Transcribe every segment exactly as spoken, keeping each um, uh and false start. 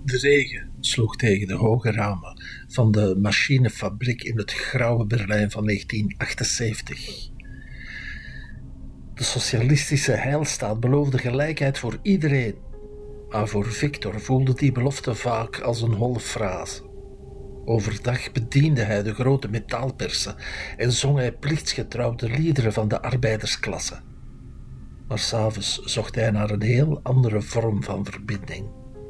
De regen sloeg tegen de hoge ramen van de machinefabriek in het grauwe Berlijn van negentien achtenzeventig. De socialistische heilstaat beloofde gelijkheid voor iedereen, maar voor Victor voelde die belofte vaak als een holle frase. Overdag bediende hij de grote metaalpersen en zong hij plichtsgetrouw de liederen van de arbeidersklasse. Maar 's avonds zocht hij naar een heel andere vorm van verbinding.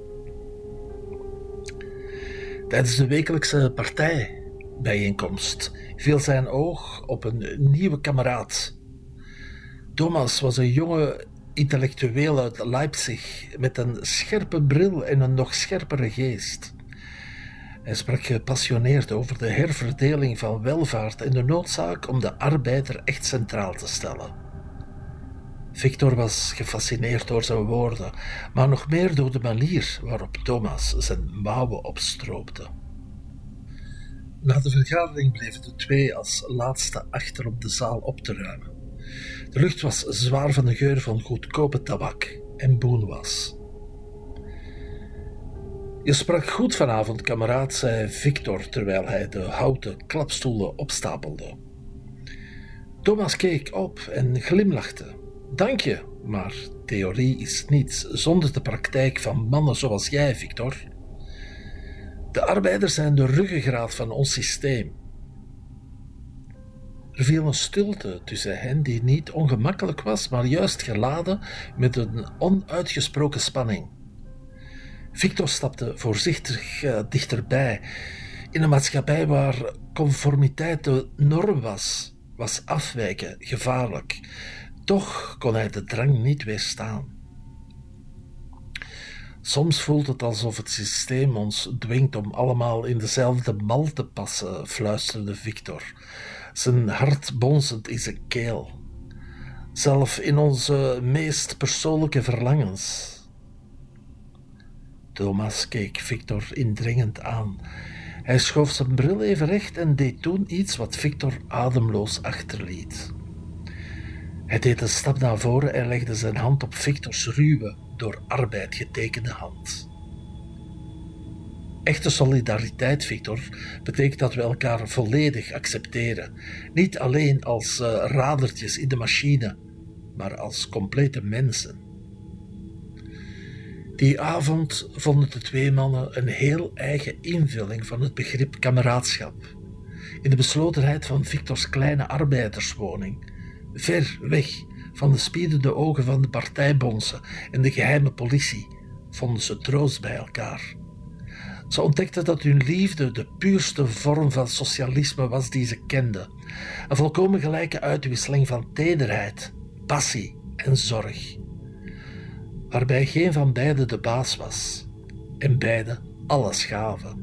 Tijdens de wekelijkse partijbijeenkomst viel zijn oog op een nieuwe kameraad. Thomas was een jonge intellectueel uit Leipzig met een scherpe bril en een nog scherpere geest. Hij sprak gepassioneerd over de herverdeling van welvaart en de noodzaak om de arbeider echt centraal te stellen. Victor was gefascineerd door zijn woorden, maar nog meer door de manier waarop Thomas zijn mouwen opstroopte. Na de vergadering bleven de twee als laatste achter op de zaal op te ruimen. De lucht was zwaar van de geur van goedkope tabak en boenwas. Je sprak goed vanavond, kameraad, zei Victor terwijl hij de houten klapstoelen opstapelde. Thomas keek op en glimlachte. Dank je, maar theorie is niets zonder de praktijk van mannen zoals jij, Victor. De arbeiders zijn de ruggengraat van ons systeem. Er viel een stilte tussen hen die niet ongemakkelijk was, maar juist geladen met een onuitgesproken spanning. Victor stapte voorzichtig uh, dichterbij. In een maatschappij waar conformiteit de norm was, was afwijken gevaarlijk. Toch kon hij de drang niet weerstaan. Soms voelt het alsof het systeem ons dwingt om allemaal in dezelfde mal te passen, fluisterde Victor, zijn hart bonzend in zijn keel. Zelf in onze meest persoonlijke verlangens. Thomas keek Victor indringend aan. Hij schoof zijn bril even recht en deed toen iets wat Victor ademloos achterliet. Hij deed een stap naar voren en legde zijn hand op Victors ruwe, door arbeid getekende hand. Echte solidariteit, Victor, betekent dat we elkaar volledig accepteren. Niet alleen als uh, radertjes in de machine, maar als complete mensen. Die avond vonden de twee mannen een heel eigen invulling van het begrip kameraadschap. In de beslotenheid van Victors kleine arbeiderswoning, ver weg van de spiedende ogen van de partijbonzen en de geheime politie, vonden ze troost bij elkaar. Ze ontdekten dat hun liefde de puurste vorm van socialisme was die ze kenden. Een volkomen gelijke uitwisseling van tederheid, passie en zorg. Waarbij geen van beiden de baas was en beiden alles gaven.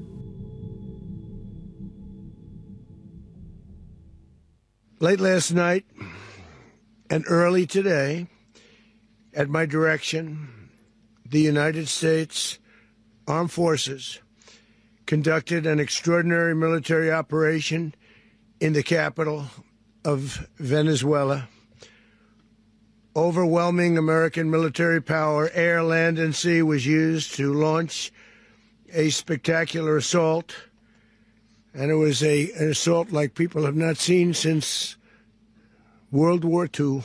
Late last night and early today, at my direction, the United States Armed Forces conducted an extraordinary military operation in the capital of Venezuela. Overwhelming American military power, air, land, and sea, was used to launch a spectacular assault. And it was a, an assault like people have not seen since World War Two.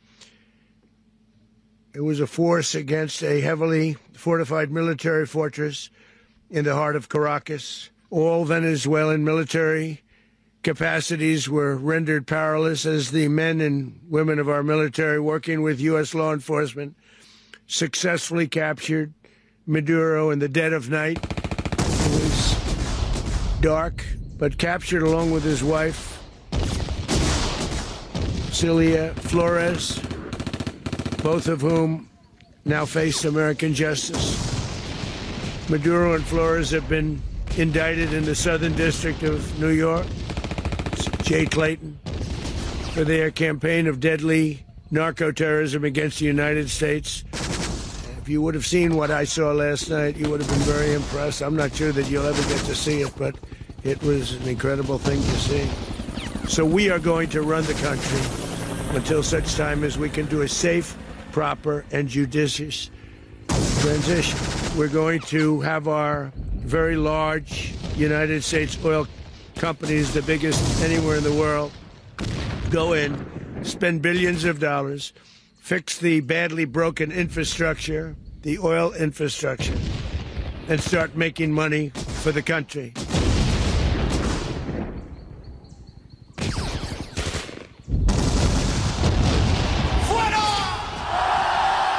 It was a force against a heavily fortified military fortress in the heart of Caracas. All Venezuelan military capacities were rendered powerless as the men and women of our military, working with U S law enforcement, successfully captured Maduro in the dead of night. It was dark, but captured along with his wife, Celia Flores, both of whom now face American justice. Maduro and Flores have been indicted in the Southern District of New York, Jay Clayton, for their campaign of deadly narco-terrorism against the United States. If you would have seen what I saw last night, you would have been very impressed. I'm not sure that you'll ever get to see it, but it was an incredible thing to see. So we are going to run the country until such time as we can do a safe, proper, and judicious transition. We're going to have our very large United States oil companies, the biggest anywhere in the world, go in, spend billions of dollars, fix the badly broken infrastructure, the oil infrastructure, and start making money for the country.